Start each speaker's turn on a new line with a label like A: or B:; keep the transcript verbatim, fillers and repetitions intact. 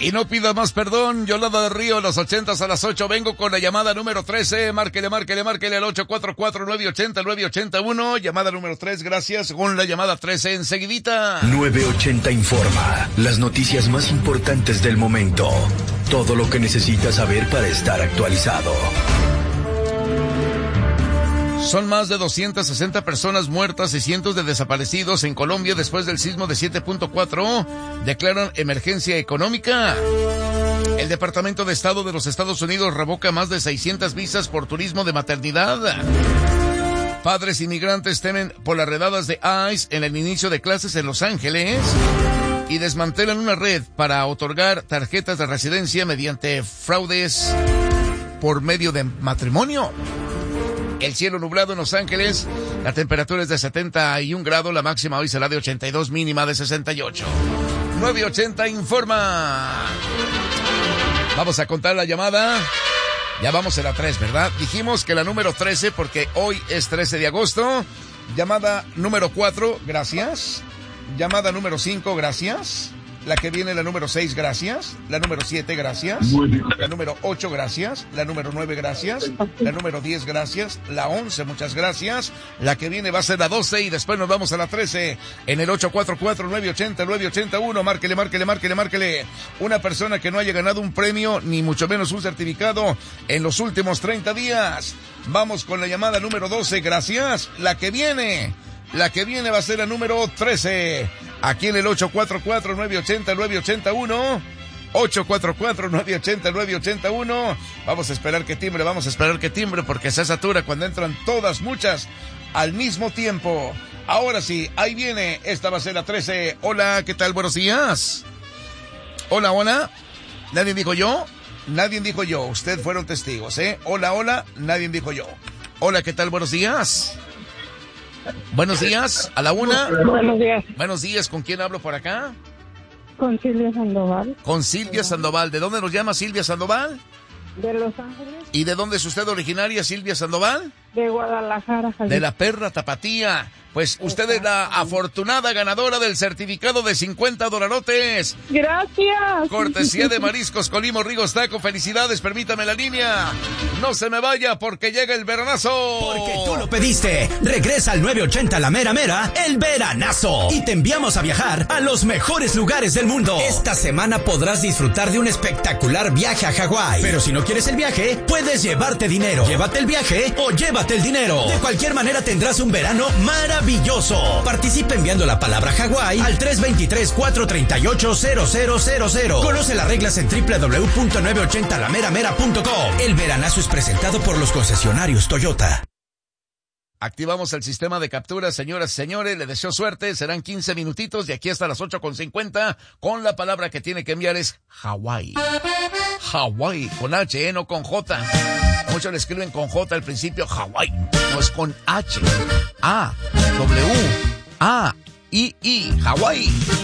A: Y no pida más perdón, Yolanda de Río, los ochentas a las ocho. Vengo con la llamada número trece. Márquele, márquele, márquele al ocho cuatro cuatro, nueve ocho cero, nueve ocho uno. Llamada número tres, gracias. Con la llamada trece enseguidita.
B: nueve ochenta Informa. Las noticias más importantes del momento. Todo lo que necesitas saber para estar actualizado.
A: Son más de doscientas sesenta personas muertas y cientos de desaparecidos en Colombia después del sismo de siete punto cuatro. Declaran emergencia económica. El Departamento de Estado de los Estados Unidos revoca más de seiscientas visas por turismo de maternidad. Padres inmigrantes temen por las redadas de ICE en el inicio de clases en Los Ángeles. Y desmantelan una red para otorgar tarjetas de residencia mediante fraudes por medio de matrimonio. El cielo nublado en Los Ángeles, la temperatura es de setenta y un grados, la máxima hoy será de ochenta y dos, mínima de sesenta y ocho. nueve ochenta Informa. Vamos a contar la llamada. Ya vamos a la tres, ¿verdad? Dijimos que la número trece porque hoy es trece de agosto. Llamada número cuatro, gracias. Llamada número cinco, gracias. La que viene, la número seis, gracias. La número siete, gracias. La número ocho, gracias. La número nueve, gracias. La número diez, gracias. La once, muchas gracias. La que viene va a ser la doce y después nos vamos a la trece. En el ocho cuatro cuatro, nueve ocho cero, nueve ocho uno. Márquele, márquele, márquele, márquele. Una persona que no haya ganado un premio, ni mucho menos un certificado, en los últimos treinta días. Vamos con la llamada número doce, gracias. La que viene... La que viene va a ser la número trece. Aquí en el ocho cuatro cuatro, nueve ocho cero, nueve ocho uno. ocho cuatro cuatro, nueve ocho cero, nueve ocho uno. Vamos a esperar que timbre, vamos a esperar que timbre porque se satura cuando entran todas, muchas, al mismo tiempo. Ahora sí, ahí viene. Esta va a ser la trece. Hola, ¿qué tal? Buenos días. Hola, hola. ¿Nadie dijo yo? Nadie dijo yo. Ustedes fueron testigos, ¿eh? Hola, hola. Nadie dijo yo. Hola, ¿qué tal? Buenos días. Buenos días, a la una.
C: Buenos días.
A: Buenos días, ¿con quién hablo por acá?
C: Con Silvia Sandoval.
A: Con Silvia Sandoval. ¿De dónde nos llama Silvia Sandoval?
C: De Los Ángeles.
A: ¿Y de dónde es usted originaria, Silvia Sandoval?
C: De Guadalajara, Jalisco.
A: De la perra tapatía. Pues usted es la afortunada ganadora del certificado de cincuenta dolarotes.
C: Gracias.
A: Cortesía de Mariscos Colimo Rigos Taco. Felicidades, permítame la línea. No se me vaya porque llega el veranazo.
D: Porque tú lo pediste. Regresa al nueve ochenta La Mera Mera, el veranazo. Y te enviamos a viajar a los mejores lugares del mundo. Esta semana podrás disfrutar de un espectacular viaje a Hawái. Pero si no quieres el viaje, puedes llevarte dinero. Llévate el viaje o llévate el dinero. De cualquier manera tendrás un verano maravilloso. Participa enviando la palabra Hawái al tres dos tres, cuatro tres ocho, cero cero cero cero. Conoce las reglas en doble u doble u doble u punto nueve ochenta la mera mera punto com. El veranazo es presentado por los concesionarios Toyota.
A: Activamos el sistema de captura, señoras y señores. Le deseo suerte. Serán quince minutitos de aquí hasta las ocho con cincuenta. Con la palabra que tiene que enviar es Hawái. Hawái, con H, ¿eh? No con J. Muchos le escriben con J al principio, Hawái. No, es con H. A, W, A, I, I, Hawái.